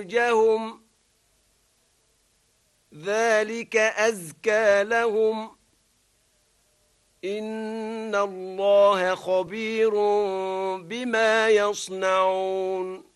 فروجهم ذلك أزكى لهم إن الله خبير بما يصنعون